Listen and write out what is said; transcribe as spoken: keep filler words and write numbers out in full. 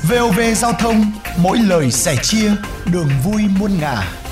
vê o vê Giao thông, mỗi lời sẻ chia, đường vui muôn ngả.